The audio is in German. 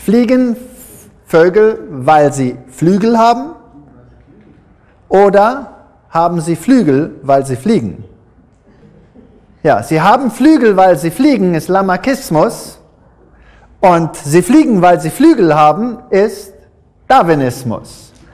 Fliegen Vögel, weil sie Flügel haben? Oder haben sie Flügel, weil sie fliegen? Ja, sie haben Flügel, weil sie fliegen, ist Lamarckismus. Und sie fliegen, weil sie Flügel haben, ist Darwinismus.